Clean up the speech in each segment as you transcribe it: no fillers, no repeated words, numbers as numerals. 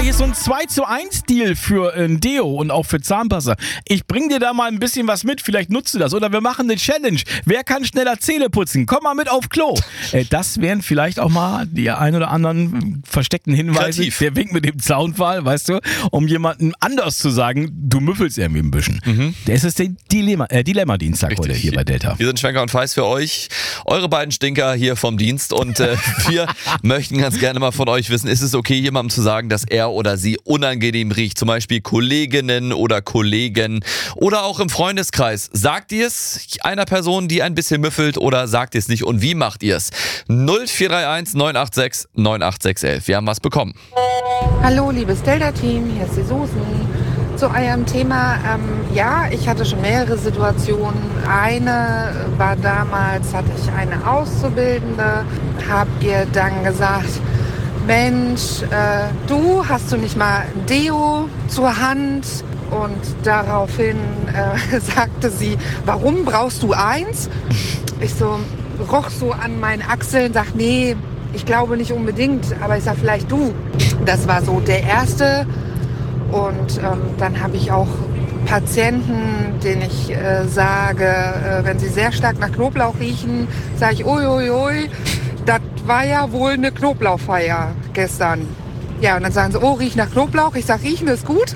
hier ist so ein 2:1 Deal für ein Deo und auch für Zahnpasta. Ich bring dir da mal ein bisschen was mit, vielleicht nutzt du das. Oder wir machen eine Challenge. Wer kann schneller Zähne putzen? Komm mal mit auf Klo. Das wären vielleicht auch mal die ein oder anderen versteckten Hinweise. Kreativ. Der Wink mit dem Zaunpfahl, weißt du, um jemandem anders zu sagen, du müffelst irgendwie ein bisschen. Das ist der Dilemma-Dienstag heute hier bei Delta. Wir sind Schwenker und Feist für euch, eure beiden Stinker hier vom Dienst und wir möchten ganz gerne mal von euch wissen, ist es okay, jemandem zu sagen, dass er oder sie unangenehm riecht, zum Beispiel Kolleginnen oder Kollegen oder auch im Freundeskreis. Sagt ihr es einer Person, die ein bisschen müffelt oder sagt ihr es nicht und wie macht ihr es? 0431 986 98611. Wir haben was bekommen. Hallo, liebes Delta-Team, hier ist die Susan. Zu eurem Thema, ja, ich hatte schon mehrere Situationen. Eine war damals, hatte ich eine Auszubildende, habt ihr dann gesagt, Mensch, hast du nicht mal ein Deo zur Hand? Und daraufhin sagte sie, warum brauchst du eins? Ich roch so an meinen Achseln, sag, nee, ich glaube nicht unbedingt, aber ich sag, vielleicht du. Das war so der erste. Und dann habe ich auch Patienten, denen ich sage, wenn sie sehr stark nach Knoblauch riechen, sage ich, uiuiui, das war ja wohl eine Knoblauchfeier gestern. Ja, und dann sagen sie, oh, riech nach Knoblauch. Ich sage, riechen ist gut.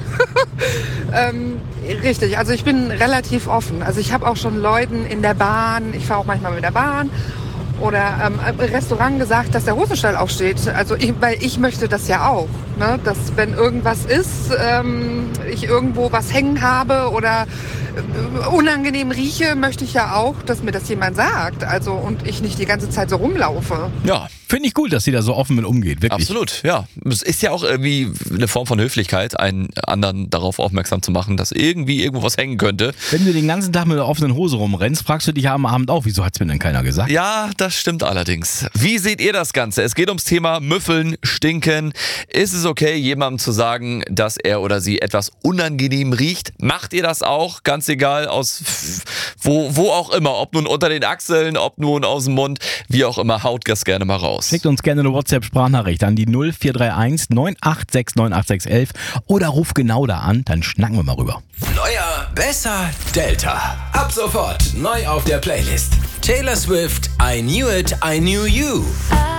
Richtig, also ich bin relativ offen. Also ich habe auch schon Leuten in der Bahn, ich fahre auch manchmal mit der Bahn, oder im Restaurant gesagt, dass der Hosenstall aufsteht. Also weil ich möchte das ja auch, ne? Dass wenn irgendwas ist, ich irgendwo was hängen habe oder unangenehm rieche, möchte ich ja auch, dass mir das jemand sagt. Also und ich nicht die ganze Zeit so rumlaufe. Ja, Finde ich gut, dass sie da so offen mit umgeht, wirklich. absolut, ja. Es ist ja auch irgendwie eine Form von Höflichkeit, einen anderen darauf aufmerksam zu machen, dass irgendwie irgendwo was hängen könnte. Wenn du den ganzen Tag mit der offenen Hose rumrennst, fragst du dich ja am Abend auch, wieso hat's mir denn keiner gesagt? Ja, das stimmt allerdings. Wie seht ihr das Ganze? Es geht ums Thema Müffeln, Stinken. Ist es okay, jemandem zu sagen, dass er oder sie etwas unangenehm riecht? Macht ihr das auch? Ganz egal, aus wo auch immer. Ob nun unter den Achseln, ob nun aus dem Mund, wie auch immer, haut das gerne mal raus. Schickt uns gerne eine WhatsApp-Sprachnachricht an die 0431 986 98611 oder ruf genau da an, dann schnacken wir mal rüber. Neuer, besser, Delta. Ab sofort neu auf der Playlist. Taylor Swift, I Knew It, I Knew You.